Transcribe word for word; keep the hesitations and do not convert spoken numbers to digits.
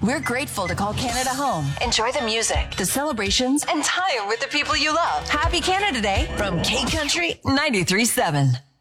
We're grateful to call Canada home. Enjoy the music, the celebrations, and time with the people you love. Happy Canada Day from K Country ninety-three point seven.